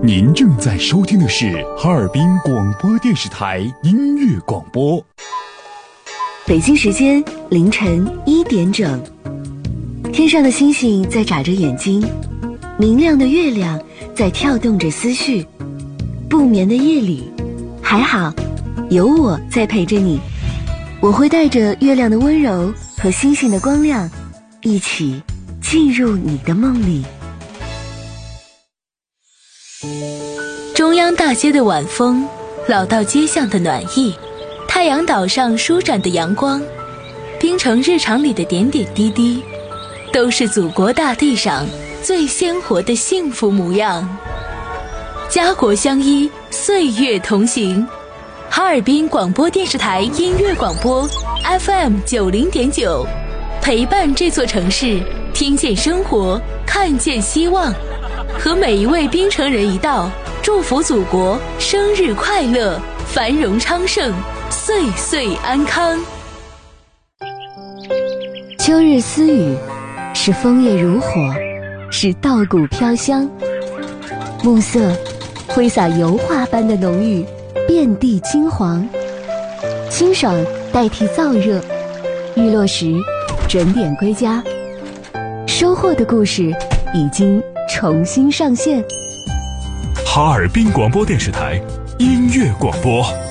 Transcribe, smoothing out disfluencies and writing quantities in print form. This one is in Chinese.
您正在收听的是哈尔滨广播电视台音乐广播。 北京时间凌晨1点整，天上的星星在眨着眼睛，明亮的月亮在跳动着思绪。不眠的夜里，还好有我在陪着你，我会带着月亮的温柔和星星的光亮，一起进入你的梦里。 中央大街的晚风，老道街巷的暖意，太阳岛上舒展的阳光，滨城日常里的点点滴滴，都是祖国大地上最鲜活的幸福模样。家国相依，岁月同行。哈尔滨广播电视台音乐广播 FM90.9，陪伴这座城市，听见生活，看见希望，和每一位滨城人一道，祝福祖国生日快乐，繁荣昌盛，岁岁安康。 秋日私语，是枫叶如火，是稻谷飘香，暮色挥洒油画般的浓郁，遍地金黄。清爽代替燥热，日落时准点归家。收获的故事已经重新上线。 哈尔滨广播电视台音乐广播。